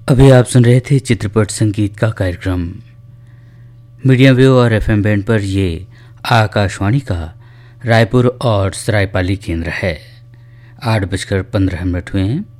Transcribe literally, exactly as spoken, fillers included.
अभी आप सुन रहे थे चित्रपट संगीत का कार्यक्रम। मीडियम वेव और एफएम बैंड पर ये आकाशवाणी का रायपुर और सरायपाली केंद्र है। आठ बजकर पंद्रह मिनट हुए हैं।